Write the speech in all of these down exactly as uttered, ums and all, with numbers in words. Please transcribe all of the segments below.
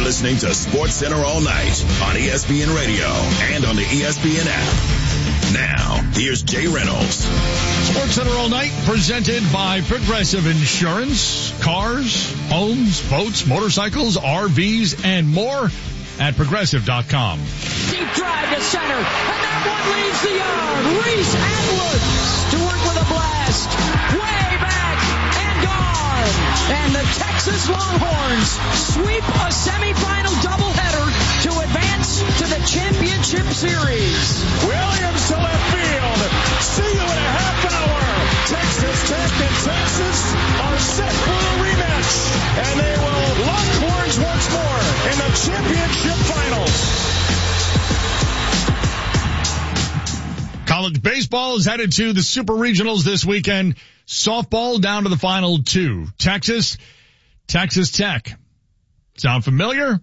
listening to SportsCenter all night on E S P N Radio and on the E S P N app. Now, here's Jay Reynolds. SportsCenter all night, presented by Progressive Insurance. Cars, homes, boats, motorcycles, R Vs, and more at Progressive dot com. Deep drive to center, and that one leaves the yard. Reese Atwood, Stewart with a blast, way back and gone. And the Texas Longhorns sweep a semifinal doubleheader to advance to the championship series. Williams to left field. See you in a half hour. Texas Tech and Texas are set for a rematch, and they will lock horns once more in the championship finals. College baseball is headed to the Super Regionals this weekend. Softball down to the final two. Texas, Texas Tech. Sound familiar?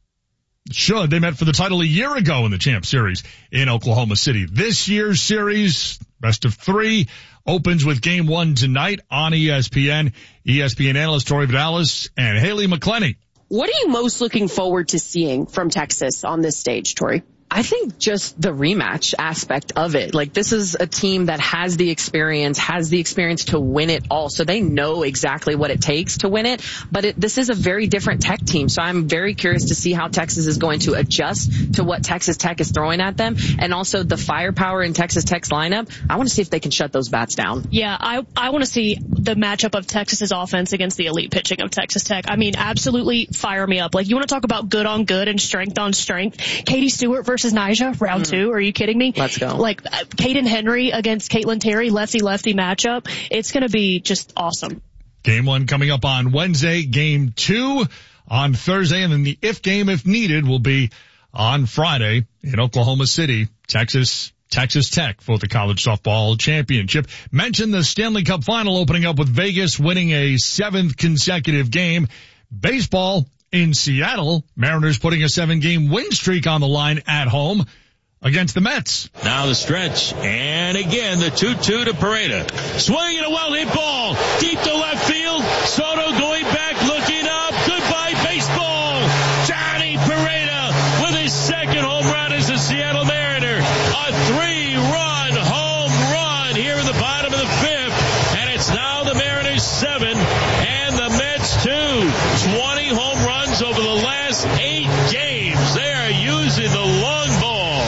It should. They met for the title a year ago in the Champ Series in Oklahoma City. This year's series, best of three, opens with game one tonight on E S P N. E S P N analyst Tori Vidalis and Haley McClenny. What are you most looking forward to seeing from Texas on this stage, Tori? I think just the rematch aspect of it. Like, this is a team that has the experience, has the experience to win it all. So they know exactly what it takes to win it. But it, this is a very different Tech team. So I'm very curious to see how Texas is going to adjust to what Texas Tech is throwing at them. And also the firepower in Texas Tech's lineup. I want to see if they can shut those bats down. Yeah, I, I want to see the matchup of Texas's offense against the elite pitching of Texas Tech. I mean, absolutely fire me up. Like, you want to talk about good on good and strength on strength. Katie Stewart versus versus Nyjah, round mm. two. Are you kidding me? Let's go. Like, uh, Caden Henry against Caitlin Terry, lefty-lefty matchup. It's going to be just awesome. Game one coming up on Wednesday. Game two on Thursday. And then the if game, if needed, will be on Friday in Oklahoma City, Texas, Texas Tech for the college softball championship. Mentioned the Stanley Cup final opening up with Vegas winning a seventh consecutive game. Baseball in Seattle, Mariners putting a seven-game win streak on the line at home against the Mets. Now the stretch, and again the two two to Pareda. Swinging a well-hit ball, deep to left field. Soto going back, looking up. Goodbye, baseball. Johnny Pareda with his second home run as a Seattle Mariner. A three-run home run here in the bottom of the fifth, and it's now the Mariners seven and the Mets two. twenty home runs over the last eight games. They are using the long ball.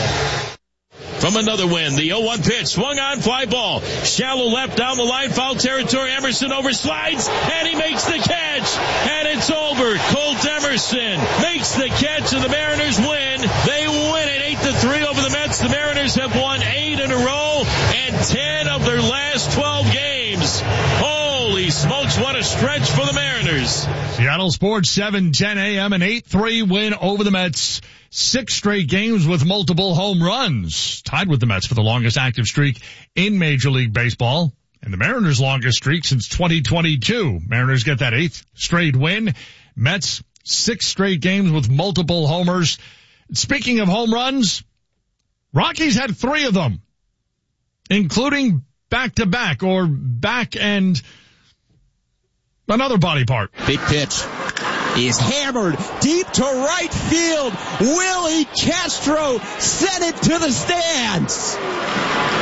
From another win, the oh one pitch, swung on, fly ball. Shallow left down the line, foul territory. Emerson overslides, and he makes the catch. And it's over. Colt Emerson makes the catch, and the Mariners win. They win it eight to three over the Mets. The Mariners have won eight in a row and ten of their last twelve games. Holy smokes, what a stretch for the Mariners. Seattle Sports, seven ten a.m., an eight three win over the Mets. Six straight games with multiple home runs, tied with the Mets for the longest active streak in Major League Baseball, and the Mariners' longest streak since twenty twenty-two. Mariners get that eighth straight win. Mets, six straight games with multiple homers. Speaking of home runs, Rockies had three of them, including back-to-back or back and another body part. Big pitch. Is hammered deep to right field. Willie Castro sent it to the stands.